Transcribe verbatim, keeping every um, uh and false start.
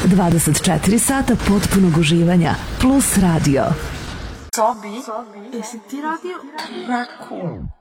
dvadeset četiri sata potpunog uživanja plus radio. Sobi, jesi ti radio? Raku.